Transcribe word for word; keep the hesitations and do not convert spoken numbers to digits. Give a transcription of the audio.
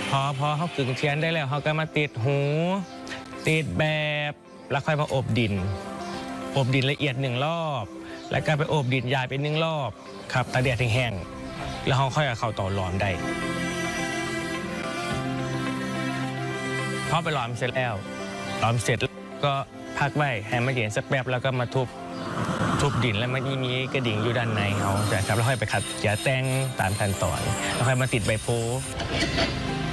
พอพอเขากึ่งเทียนได้แล้วเขาก็มาติดหูติดแบบแล้วค่อยมาอบดินอบดินละเอียดหนึ่งรอบแล้วก็ไปอบดินยายเป็นหนึ่งรอบครับตาเดียดแห้งแล้วเขาค่อยเอาเข้าต่อหลอมได้พอไปหลอมเสร็จแล้วหลอมเสร็จก็พักไว้ให้มันเย็นสักแป๊บแล้วก็มาทุบทุบดินแล้วมันมีกระดิ่งอยู่ด้านในเขาใช่ครับแล้วค่อยไปขัดยาแต้งตามขั้นตอนแล้วค่อยมาติดใบโพ